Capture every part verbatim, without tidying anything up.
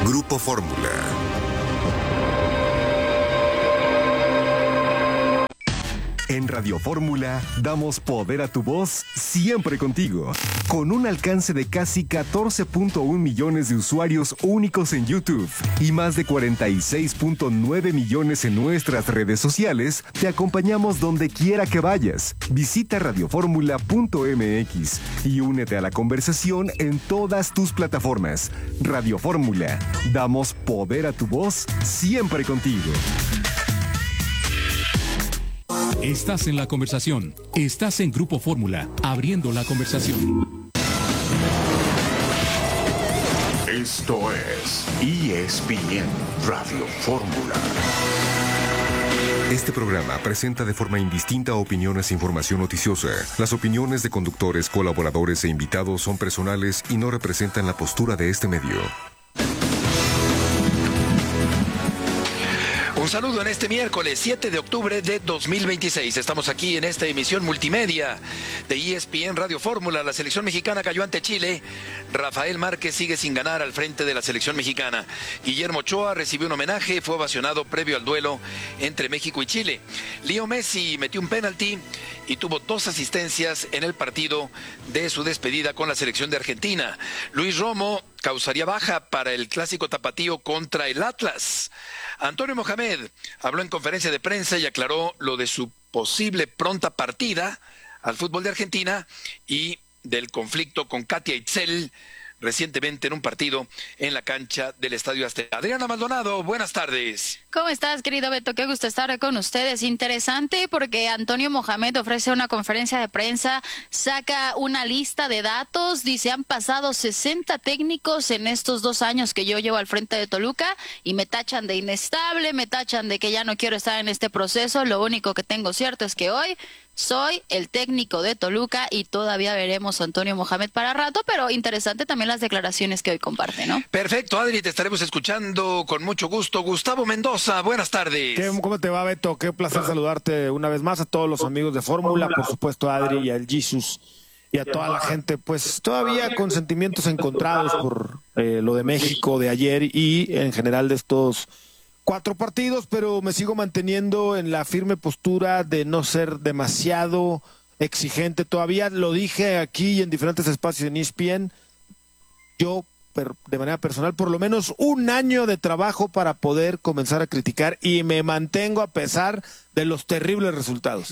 Grupo Fórmula. En Radio Fórmula damos poder a tu voz siempre contigo. Con un alcance de casi catorce punto uno millones de usuarios únicos en YouTube y más de cuarenta y seis punto nueve millones en nuestras redes sociales, te acompañamos donde quiera que vayas. Visita radioformula punto m x y únete a la conversación en todas tus plataformas. Radio Fórmula, damos poder a tu voz siempre contigo. Estás en la conversación. Estás en Grupo Fórmula, abriendo la conversación. Esto es E S P N Radio Fórmula. Este programa presenta de forma indistinta opiniones e información noticiosa. Las opiniones de conductores, colaboradores e invitados son personales y no representan la postura de este medio. Un saludo en este miércoles siete de octubre de dos mil veintiséis. Estamos aquí en esta emisión multimedia de E S P N Radio Fórmula. La selección mexicana cayó ante Chile. Rafael Márquez sigue sin ganar al frente de la selección mexicana. Guillermo Ochoa recibió un homenaje, fue ovacionado previo al duelo entre México y Chile. Leo Messi metió un penalti y tuvo dos asistencias en el partido de su despedida con la selección de Argentina. Luis Romo causaría baja para el clásico tapatío contra el Atlas. Antonio Mohamed habló en conferencia de prensa y aclaró lo de su posible pronta partida al fútbol de Argentina y del conflicto con Katia Itzel recientemente en un partido en la cancha del Estadio Azteca. Adriana Maldonado, buenas tardes. ¿Cómo estás, querido Beto? Qué gusto estar con ustedes. Interesante porque Antonio Mohamed ofrece una conferencia de prensa, saca una lista de datos, dice, han pasado sesenta técnicos en estos dos años que yo llevo al frente de Toluca y me tachan de inestable, me tachan de que ya no quiero estar en este proceso. Lo único que tengo cierto es que hoy soy el técnico de Toluca y todavía veremos a Antonio Mohamed para rato, pero interesante también las declaraciones que hoy comparte, ¿no? Perfecto, Adri, te estaremos escuchando con mucho gusto. Gustavo Mendoza, buenas tardes. ¿Qué, ¿Cómo te va, Beto? Qué placer saludarte una vez más a todos los amigos de Fórmula, por supuesto a Adri y al Jesus y a toda la gente, pues todavía con sentimientos encontrados por eh, lo de México de ayer y en general de estos cuatro partidos, pero me sigo manteniendo en la firme postura de no ser demasiado exigente. Todavía lo dije aquí y en diferentes espacios en E S P N, yo de manera personal, por lo menos un año de trabajo para poder comenzar a criticar y me mantengo a pesar de los terribles resultados.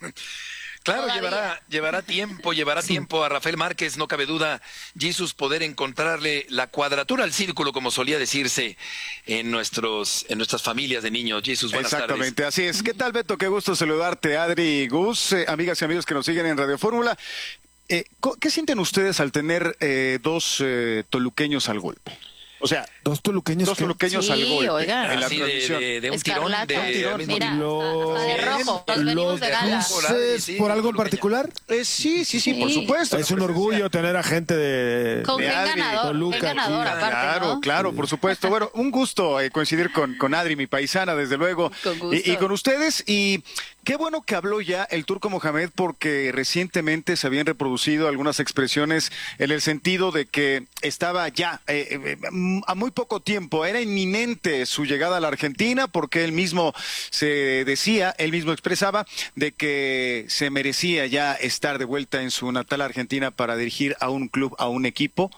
Claro, llevará, llevará tiempo, llevará sí. tiempo a Rafael Márquez, no cabe duda, Jesus, poder encontrarle la cuadratura al círculo, como solía decirse en nuestros, en nuestras familias de niños. Jesus, buenas Exactamente, tardes. Así es. ¿Qué tal, Beto? Qué gusto saludarte, Adri y Gus, eh, amigas y amigos que nos siguen en Radio Fórmula. Eh, ¿Qué sienten ustedes al tener eh, dos eh, toluqueños al golpe? O sea, dos toluqueños, dos toluqueños sí, al golpe oigan. en la Así transmisión. De, de, de un tirón, de, de, de, mira, lo... hasta de rojo, nos venimos de gala. ¿Es por algo en particular? Eh, sí, sí, sí, Sí. por supuesto. Es un orgullo tener a gente de, Con de buen Adri, ganador, Toluca, buen ganador aquí. aparte, Claro, ¿no? claro, por supuesto. Bueno, un gusto eh, coincidir con, con Adri, mi paisana, desde luego, Con gusto. y, y con ustedes. Y qué bueno que habló ya el Turco Mohamed, porque recientemente se habían reproducido algunas expresiones en el sentido de que estaba ya eh, eh, a muy poco tiempo, era inminente su llegada a la Argentina, porque él mismo se decía, él mismo expresaba, de que se merecía ya estar de vuelta en su natal Argentina para dirigir a un club, a un equipo.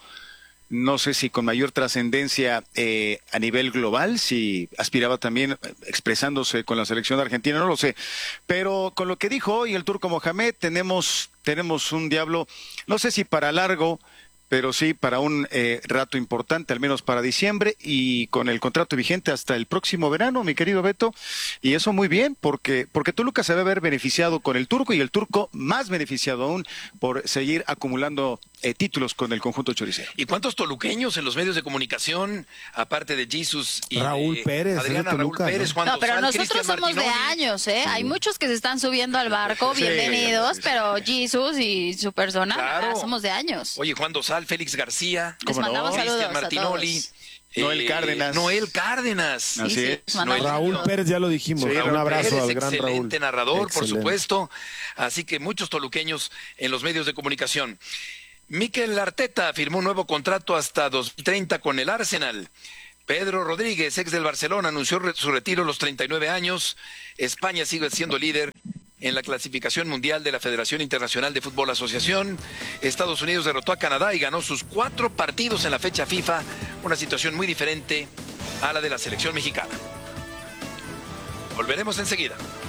No sé si con mayor trascendencia eh, a nivel global, si aspiraba también expresándose con la selección de Argentina, no lo sé. Pero con lo que dijo hoy el Turco Mohamed, tenemos, tenemos un diablo, no sé si para largo, pero sí para un eh, rato importante, al menos para diciembre, y con el contrato vigente hasta el próximo verano, mi querido Beto, y eso muy bien, porque porque Toluca se debe haber beneficiado con el Turco, y el Turco más beneficiado aún por seguir acumulando eh, títulos con el conjunto choricero. ¿Y cuántos toluqueños en los medios de comunicación, aparte de Jesus y Raúl de Pérez, Adriana, de Raúl Toluca, Pérez, ¿no? Juan No, pero Dosal, nosotros Cristian somos de Martinoli? años, ¿eh? Sí. Hay muchos que se están subiendo al barco, Sí, bienvenidos, sí, sí. pero Jesus y su persona, Claro. somos de años. Oye, Juan Dosal, Félix García, Les ¿cómo no? mandamos saludos Cristian a Martinoli, todos. Noel Cárdenas. Noel Cárdenas. Sí, Así sí, es. les mandamos Noel- Raúl saludos. Pérez, ya lo dijimos. Sí, un Raúl abrazo Pérez, al gran Raúl. excelente narrador, por Excelente. supuesto. Así que muchos toluqueños en los medios de comunicación. Mikel Arteta firmó un nuevo contrato hasta dos mil treinta con el Arsenal. Pedro Rodríguez, ex del Barcelona, anunció su retiro a los treinta y nueve años. España sigue siendo líder en la clasificación mundial de la Federación Internacional de Fútbol Asociación. Estados Unidos derrotó a Canadá y ganó sus cuatro partidos en la fecha FIFA, una situación muy diferente a la de la selección mexicana. Volveremos enseguida.